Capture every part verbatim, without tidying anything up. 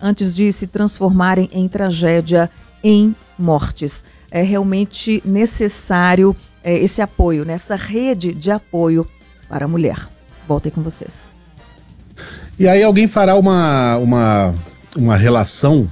antes de se transformarem em tragédia, em mortes. É realmente necessário é, esse apoio, nessa rede de apoio para a mulher. Voltei com vocês. E aí alguém fará uma, uma, uma relação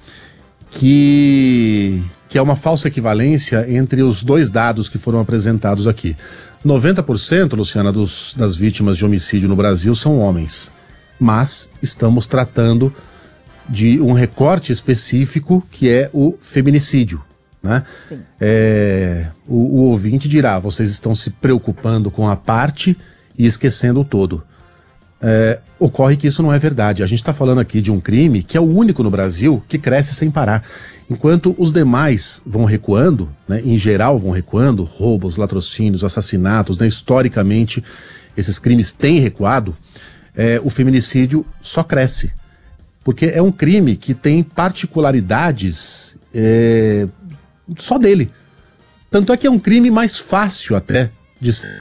que, que é uma falsa equivalência entre os dois dados que foram apresentados aqui. noventa por cento, Luciana, dos, das vítimas de homicídio no Brasil são homens. Mas estamos tratando de um recorte específico que é o feminicídio, né? Sim. É, o, o ouvinte dirá, vocês estão se preocupando com a parte e esquecendo o todo. É, ocorre que isso não é verdade. A gente está falando aqui de um crime que é o único no Brasil que cresce sem parar. Enquanto os demais vão recuando, né, em geral vão recuando, roubos, latrocínios, assassinatos, né, historicamente esses crimes têm recuado, é, o feminicídio só cresce. Porque é um crime que tem particularidades é, só dele. Tanto é que é um crime mais fácil até de ser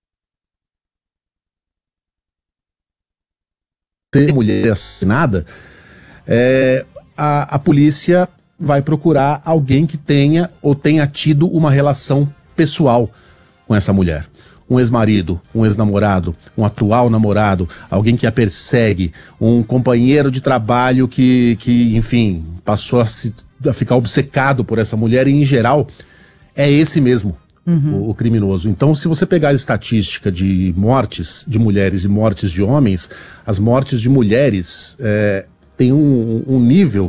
mulher assassinada. É, a, a polícia vai procurar alguém que tenha ou tenha tido uma relação pessoal com essa mulher. Um ex-marido, um ex-namorado, um atual namorado, alguém que a persegue, um companheiro de trabalho que, que enfim, passou a, se, a ficar obcecado por essa mulher e, em geral, é esse mesmo, uhum. o, o criminoso. Então, se você pegar a estatística de mortes de mulheres e mortes de homens, as mortes de mulheres é, têm um, um nível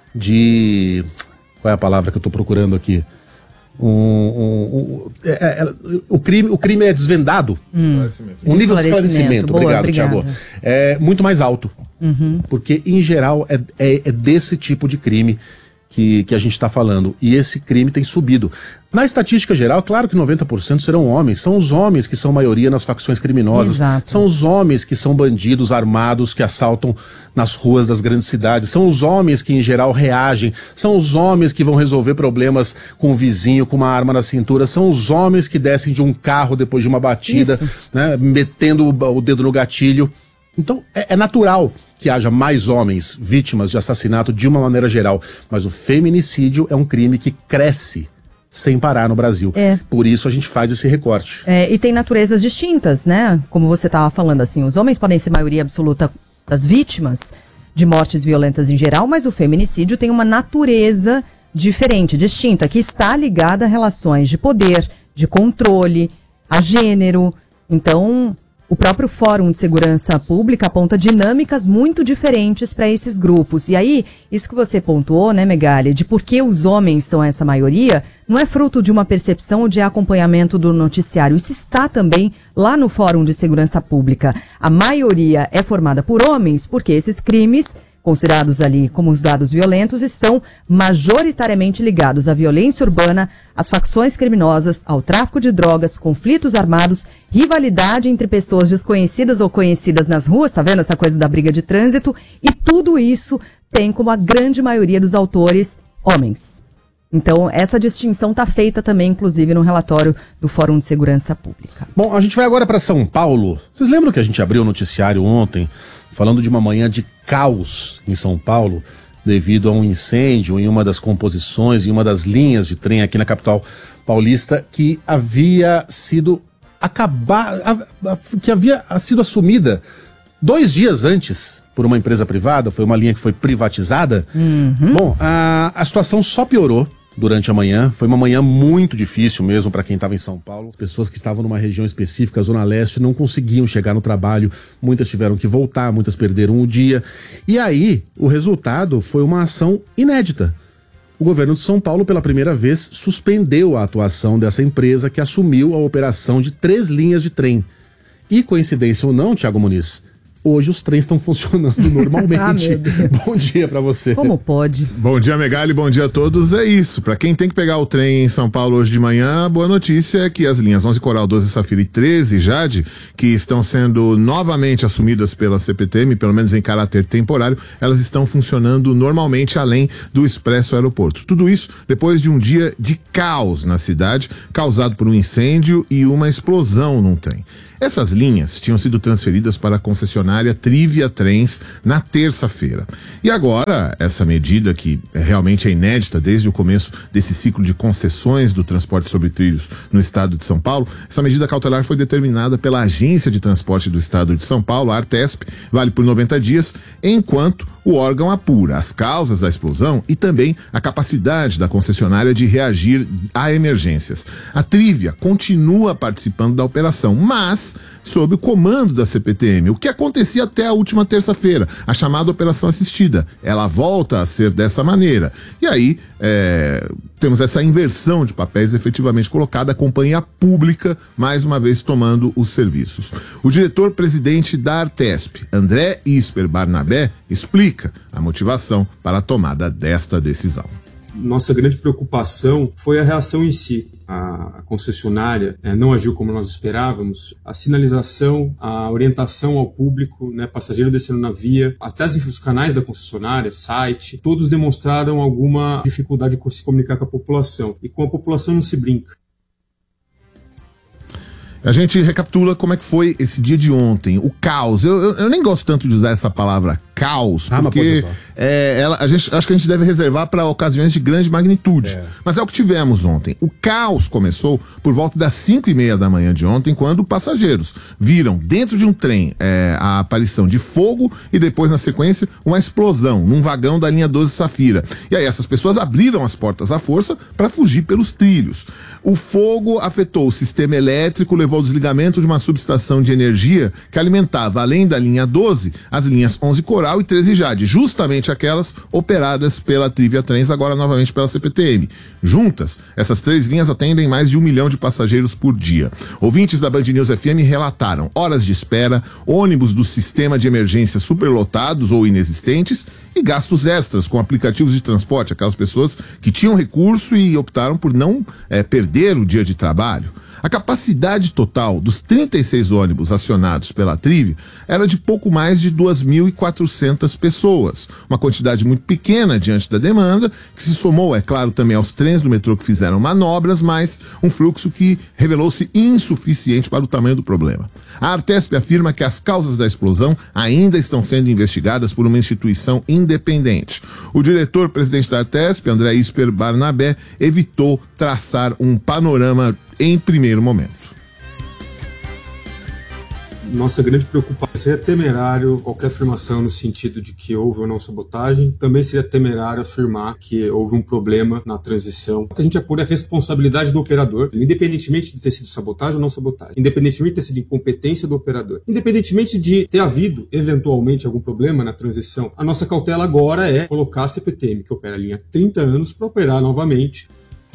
de... Qual é a palavra que eu estou procurando aqui? Um, um, um, é, é, o, crime, o crime é desvendado. Hum. Um nível de esclarecimento, Boa, obrigado, obrigada. Thiago. É muito mais alto. Uhum. Porque, em geral, é, é, é desse tipo de crime que, que a gente está falando. E esse crime tem subido. Na estatística geral, claro que noventa por cento serão homens. São os homens que são maioria nas facções criminosas. Exato. São os homens que são bandidos armados que assaltam nas ruas das grandes cidades. São os homens que, em geral, reagem. São os homens que vão resolver problemas com o vizinho, com uma arma na cintura. São os homens que descem de um carro depois de uma batida, né, metendo o, o dedo no gatilho. Então, é, é natural que haja mais homens vítimas de assassinato de uma maneira geral. Mas o feminicídio é um crime que cresce sem parar no Brasil. É. Por isso a gente faz esse recorte. É, e tem naturezas distintas, né? Como você estava falando, assim, os homens podem ser maioria absoluta das vítimas de mortes violentas em geral, mas o feminicídio tem uma natureza diferente, distinta, que está ligada a relações de poder, de controle, a gênero. Então, o próprio Fórum de Segurança Pública aponta dinâmicas muito diferentes para esses grupos. E aí, isso que você pontuou, né, Megali, de por que os homens são essa maioria, não é fruto de uma percepção ou de acompanhamento do noticiário. Isso está também lá no Fórum de Segurança Pública. A maioria é formada por homens, porque esses crimes, considerados ali como os dados violentos, estão majoritariamente ligados à violência urbana, às facções criminosas, ao tráfico de drogas, conflitos armados, rivalidade entre pessoas desconhecidas ou conhecidas nas ruas, tá vendo essa coisa da briga de trânsito? E tudo isso tem como a grande maioria dos autores homens. Então, essa distinção está feita também, inclusive, no relatório do Fórum de Segurança Pública. Bom, a gente vai agora para São Paulo. Vocês lembram que a gente abriu o noticiário ontem, falando de uma manhã de caos em São Paulo, devido a um incêndio em uma das composições, em uma das linhas de trem aqui na capital paulista, que havia sido acabar, que havia sido assumida dois dias antes por uma empresa privada, foi uma linha que foi privatizada. Uhum. Bom, a, a situação só piorou durante a manhã. Foi uma manhã muito difícil mesmo para quem estava em São Paulo. As pessoas que estavam numa região específica, Zona Leste, não conseguiam chegar no trabalho. Muitas tiveram que voltar, muitas perderam o dia. E aí, o resultado foi uma ação inédita. O governo de São Paulo, pela primeira vez, suspendeu a atuação dessa empresa que assumiu a operação de três linhas de trem. E, coincidência ou não, Thiago Muniz, hoje os trens estão funcionando normalmente. Ah, meu Deus. Bom dia pra você. Como pode? Bom dia, Megali, bom dia a todos. É isso, pra quem tem que pegar o trem em São Paulo hoje de manhã, a boa notícia é que as linhas onze Coral, doze Safira e treze Jade, que estão sendo novamente assumidas pela C P T M, pelo menos em caráter temporário, elas estão funcionando normalmente além do Expresso Aeroporto. Tudo isso depois de um dia de caos na cidade, causado por um incêndio e uma explosão num trem. Essas linhas tinham sido transferidas para a concessionária Trivia Trens na terça-feira. E agora, essa medida, que realmente é inédita desde o começo desse ciclo de concessões do transporte sobre trilhos no estado de São Paulo, essa medida cautelar foi determinada pela Agência de Transporte do Estado de São Paulo, a Artesp, vale por noventa dias, enquanto o órgão apura as causas da explosão e também a capacidade da concessionária de reagir a emergências. A Trivia continua participando da operação, mas sob o comando da C P T M, o que acontecia até a última terça-feira, a chamada operação assistida. Ela volta a ser dessa maneira. E aí, é, temos essa inversão de papéis efetivamente colocada, a companhia pública, mais uma vez, tomando os serviços. O diretor-presidente da Artesp, André Isper Barnabé, explica a motivação para a tomada desta decisão. Nossa grande preocupação foi a reação em si. A concessionária é, não agiu como nós esperávamos. A sinalização, a orientação ao público, né, passageiro descendo na via, até os canais da concessionária, site, todos demonstraram alguma dificuldade de se comunicar com a população. E com a população não se brinca. A gente recapitula como é que foi esse dia de ontem, o caos. Eu, eu, eu nem gosto tanto de usar essa palavra caos, ah, porque é, ela, a gente, acho que a gente deve reservar para ocasiões de grande magnitude. É. Mas é o que tivemos ontem. O caos começou por volta das cinco e meia da manhã de ontem, quando passageiros viram dentro de um trem é, a aparição de fogo e depois, na sequência, uma explosão num vagão da linha doze Safira. E aí essas pessoas abriram as portas à força para fugir pelos trilhos. O fogo afetou o sistema elétrico, levou ao desligamento de uma subestação de energia que alimentava, além da linha doze, as linhas onze Coral e treze Jade, justamente aquelas operadas pela Trivia Trens, agora novamente pela C P T M. Juntas, essas três linhas atendem mais de um milhão de passageiros por dia. Ouvintes da Band News F M relataram horas de espera, ônibus do sistema de emergência superlotados ou inexistentes e gastos extras com aplicativos de transporte, aquelas pessoas que tinham recurso e optaram por não é, perder o dia de trabalho. A capacidade total dos trinta e seis ônibus acionados pela Trivia era de pouco mais de duas mil e quatrocentas pessoas. Uma quantidade muito pequena diante da demanda, que se somou, é claro, também aos trens do metrô que fizeram manobras, mas um fluxo que revelou-se insuficiente para o tamanho do problema. A Artesp afirma que as causas da explosão ainda estão sendo investigadas por uma instituição independente. O diretor-presidente da Artesp, André Isper Barnabé, evitou traçar um panorama em primeiro momento. Nossa grande preocupação seria temerário qualquer afirmação no sentido de que houve ou não sabotagem. Também seria temerário afirmar que houve um problema na transição. A gente apura a responsabilidade do operador, independentemente de ter sido sabotagem ou não sabotagem, independentemente de ter sido incompetência do operador, independentemente de ter havido eventualmente algum problema na transição. A nossa cautela agora é colocar a C P T M, que opera a linha há trinta anos, para operar novamente.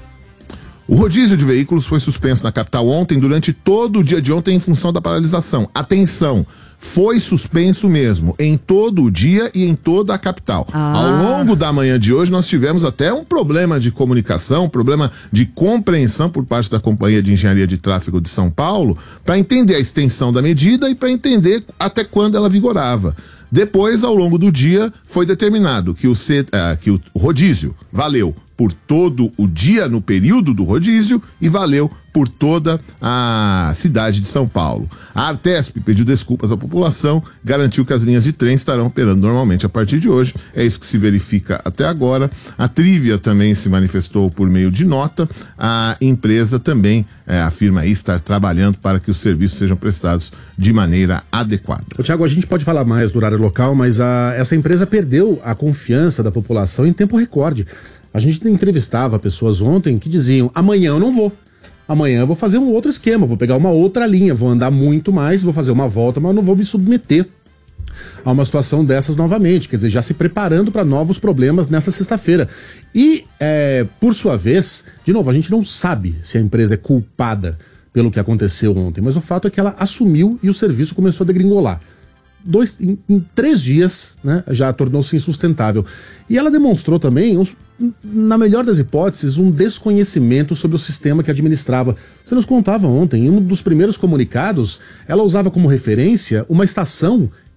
O rodízio de veículos foi suspenso na capital ontem, durante todo o dia de ontem, em função da paralisação. Atenção, foi suspenso mesmo, em todo o dia e em toda a capital. Ah. Ao longo da manhã de hoje, nós tivemos até um problema de comunicação, problema de compreensão por parte da Companhia de Engenharia de Tráfego de São Paulo, para entender a extensão da medida e para entender até quando ela vigorava. Depois, ao longo do dia, foi determinado que o, C, uh, que o rodízio valeu por todo o dia no período do rodízio e valeu por toda a cidade de São Paulo. A Artesp pediu desculpas à população, garantiu que as linhas de trem estarão operando normalmente a partir de hoje. É isso que se verifica até agora. A Trivia também se manifestou por meio de nota. A empresa também é, afirma aí estar trabalhando para que os serviços sejam prestados de maneira adequada. Ô, Thiago, a gente pode falar mais do horário local, mas a, essa empresa perdeu a confiança da população em tempo recorde. A gente entrevistava pessoas ontem que diziam: amanhã eu não vou. Amanhã eu vou fazer um outro esquema, vou pegar uma outra linha, vou andar muito mais, vou fazer uma volta, mas eu não vou me submeter a uma situação dessas novamente. Quer dizer, já se preparando para novos problemas nessa sexta-feira. E, é, por sua vez, de novo, a gente não sabe se a empresa é culpada pelo que aconteceu ontem, mas o fato é que ela assumiu e o serviço começou a degringolar. Dois, em, em três dias, né, já tornou-se insustentável. E ela demonstrou também, uns, na melhor das hipóteses, um desconhecimento sobre o sistema que administrava. Você nos contava ontem, em um dos primeiros comunicados, ela usava como referência uma estação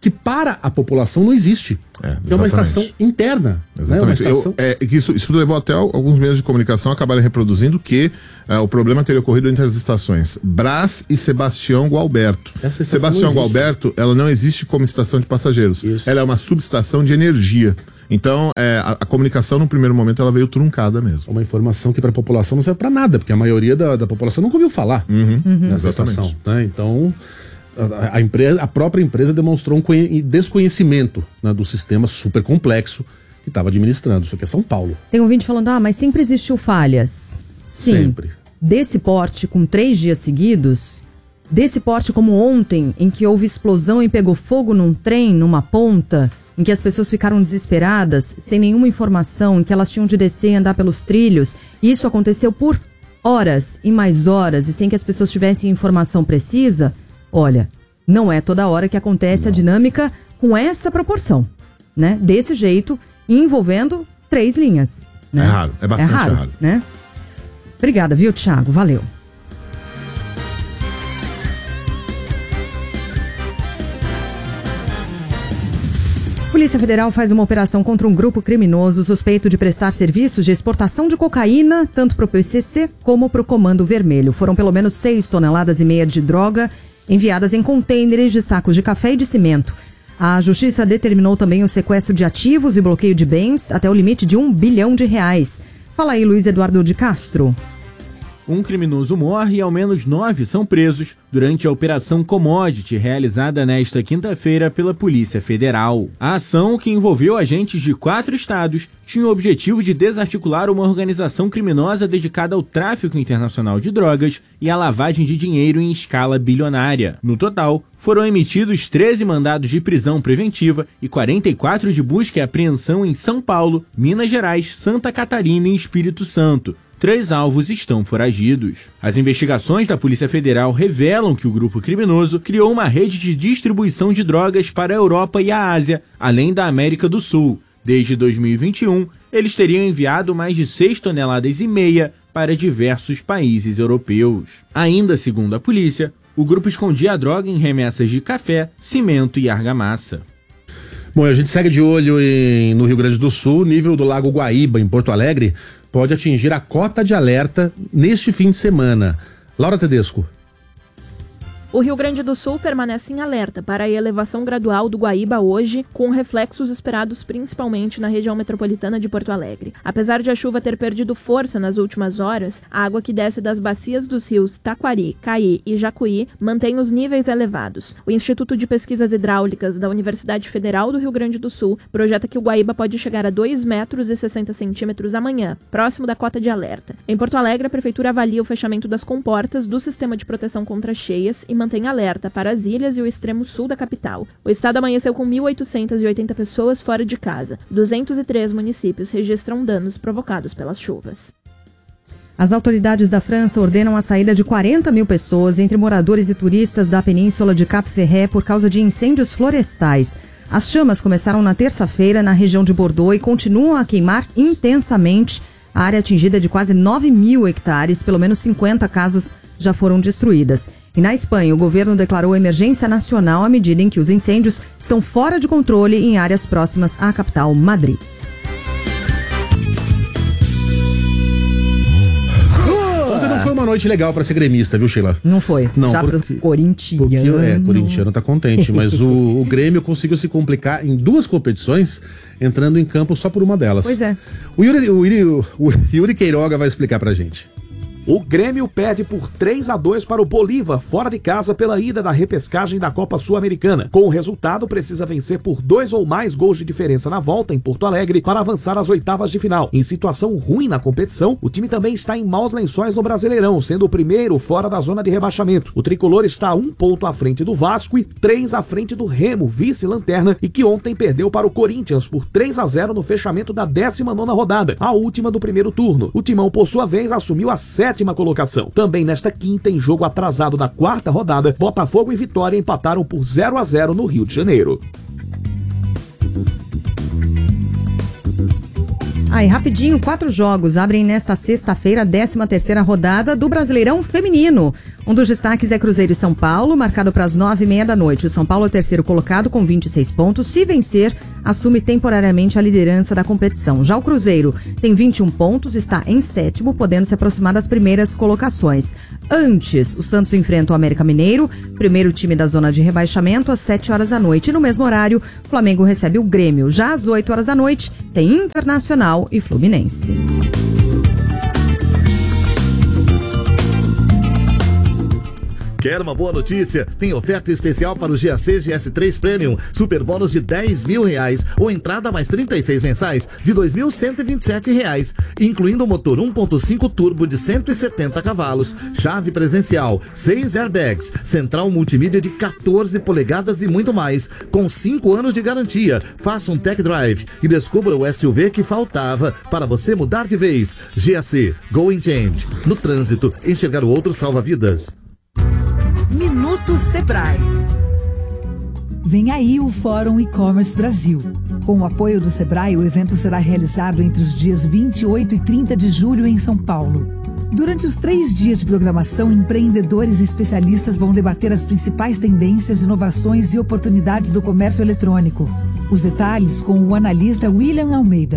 que para a população não existe. É, é uma estação interna. Exatamente. Né? Uma estação... Eu, é, isso, isso levou até alguns meios de comunicação a acabarem reproduzindo que é, o problema teria ocorrido entre as estações Brás e Sebastião Gualberto. Sebastião Gualberto, ela não existe como estação de passageiros. Isso. Ela é uma subestação de energia. Então, é, a, a comunicação, no primeiro momento, ela veio truncada mesmo. Uma informação que para a população não serve para nada, porque a maioria da, da população nunca ouviu falar uhum, nessa estação. Né? Então... A, a, empresa, a própria empresa demonstrou um desconhecimento, né, do sistema super complexo que estava administrando. Isso aqui é São Paulo. Tem um vídeo falando, ah, mas sempre existiu falhas. Sim. Sempre. Desse porte, com três dias seguidos, desse porte como ontem, em que houve explosão e pegou fogo num trem, numa ponta, em que as pessoas ficaram desesperadas, sem nenhuma informação, em que elas tinham de descer e andar pelos trilhos, e isso aconteceu por horas e mais horas, e sem que as pessoas tivessem informação precisa... Olha, não é toda hora que acontece não. a dinâmica com essa proporção, né? Desse jeito, envolvendo três linhas. Né? É raro, é bastante é raro, raro. Né? Obrigada, viu, Thiago? Valeu. Polícia Federal faz uma operação contra um grupo criminoso suspeito de prestar serviços de exportação de cocaína, tanto para o P C C como para o Comando Vermelho. Foram pelo menos seis toneladas e meia de droga enviadas em contêineres de sacos de café e de cimento. A Justiça determinou também o sequestro de ativos e bloqueio de bens até o limite de um bilhão de reais. Fala aí, Luiz Eduardo de Castro. Um criminoso morre e ao menos nove são presos durante a Operação Commodity, realizada nesta quinta-feira pela Polícia Federal. A ação, que envolveu agentes de quatro estados, tinha o objetivo de desarticular uma organização criminosa dedicada ao tráfico internacional de drogas e à lavagem de dinheiro em escala bilionária. No total, foram emitidos treze mandados de prisão preventiva e quarenta e quatro de busca e apreensão em São Paulo, Minas Gerais, Santa Catarina e Espírito Santo. Três alvos estão foragidos. As investigações da Polícia Federal revelam que o grupo criminoso criou uma rede de distribuição de drogas para a Europa e a Ásia, além da América do Sul. Desde dois mil e vinte e um, eles teriam enviado mais de seis toneladas e meia para diversos países europeus. Ainda segundo a polícia, o grupo escondia a droga em remessas de café, cimento e argamassa. Bom, a gente segue de olho em, no Rio Grande do Sul. O nível do Lago Guaíba, em Porto Alegre, pode atingir a cota de alerta neste fim de semana. Laura Tedesco. O Rio Grande do Sul permanece em alerta para a elevação gradual do Guaíba hoje, com reflexos esperados principalmente na região metropolitana de Porto Alegre. Apesar de a chuva ter perdido força nas últimas horas, a água que desce das bacias dos rios Taquari, Caí e Jacuí mantém os níveis elevados. O Instituto de Pesquisas Hidráulicas da Universidade Federal do Rio Grande do Sul projeta que o Guaíba pode chegar a dois metros e sessenta centímetros amanhã, próximo da cota de alerta. Em Porto Alegre, a Prefeitura avalia o fechamento das comportas do Sistema de Proteção contra Cheias e mantém alerta para as ilhas e o extremo sul da capital. O estado amanheceu com mil oitocentas e oitenta pessoas fora de casa. duzentos e três municípios registram danos provocados pelas chuvas. As autoridades da França ordenam a saída de quarenta mil pessoas, entre moradores e turistas da península de Cap Ferret, por causa de incêndios florestais. As chamas começaram na terça-feira na região de Bordeaux e continuam a queimar intensamente. A área atingida é de quase nove mil hectares, pelo menos cinquenta casas já foram destruídas. E na Espanha, o governo declarou emergência nacional à medida em que os incêndios estão fora de controle em áreas próximas à capital, Madrid. Ontem não foi uma noite legal para ser gremista, viu, Sheila? Não foi. Não, já porque, corintiano. porque é, corintiano tá contente, mas o, o Grêmio conseguiu se complicar em duas competições, entrando em campo só por uma delas. Pois é. O Yuri, o Yuri, o Yuri Queiroga vai explicar pra gente. O Grêmio perde por três a dois para o Bolívar, fora de casa pela ida da repescagem da Copa Sul-Americana. Com o resultado, precisa vencer por dois ou mais gols de diferença na volta em Porto Alegre para avançar às oitavas de final. Em situação ruim na competição, o time também está em maus lençóis no Brasileirão, sendo o primeiro fora da zona de rebaixamento. O tricolor está um ponto à frente do Vasco e três à frente do Remo, vice-lanterna, e que ontem perdeu para o Corinthians por três a zero no fechamento da décima nona rodada, a última do primeiro turno. O Timão, por sua vez, assumiu a sétima colocação. Também nesta quinta, em jogo atrasado da quarta rodada, Botafogo e Vitória empataram por zero a zero no Rio de Janeiro. Aí, rapidinho, quatro jogos abrem nesta sexta-feira a décima terceira rodada do Brasileirão Feminino. Um dos destaques é Cruzeiro e São Paulo, marcado para as nove e meia da noite. O São Paulo é o terceiro colocado com vinte e seis pontos. Se vencer, assume temporariamente a liderança da competição. Já o Cruzeiro tem vinte e um pontos, está em sétimo, podendo se aproximar das primeiras colocações. Antes, o Santos enfrenta o América Mineiro, primeiro time da zona de rebaixamento, às sete horas da noite. E no mesmo horário, o Flamengo recebe o Grêmio. Já às oito horas da noite, tem Internacional e Fluminense. Quer uma boa notícia? Tem oferta especial para o G A C G S três Premium. Super bônus de dez mil reais ou entrada mais trinta e seis mensais de dois mil cento e vinte e sete reais, incluindo motor um ponto cinco turbo de cento e setenta cavalos, chave presencial, seis airbags, central multimídia de quatorze polegadas e muito mais, com cinco anos de garantia. Faça um tech drive e descubra o S U V que faltava para você mudar de vez. G A C, Go and Change. No trânsito, enxergar o outro salva vidas. Minuto Sebrae. Vem aí o Fórum E-Commerce Brasil. Com o apoio do Sebrae, o evento será realizado entre os dias vinte e oito e trinta de julho em São Paulo. Durante os três dias de programação, empreendedores e especialistas vão debater as principais tendências, inovações e oportunidades do comércio eletrônico. Os detalhes com o analista William Almeida.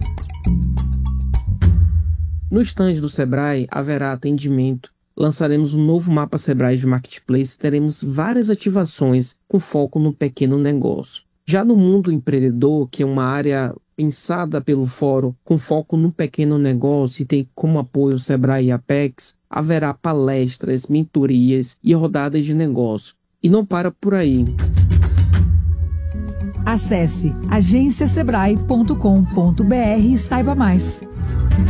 No estande do Sebrae haverá atendimento. Lançaremos um novo mapa Sebrae de Marketplace e teremos várias ativações com foco no pequeno negócio. Já no mundo empreendedor, que é uma área pensada pelo fórum com foco no pequeno negócio e tem como apoio o Sebrae e a Apex, haverá palestras, mentorias e rodadas de negócio. E não para por aí. Acesse agência sebrae ponto com ponto br e saiba mais.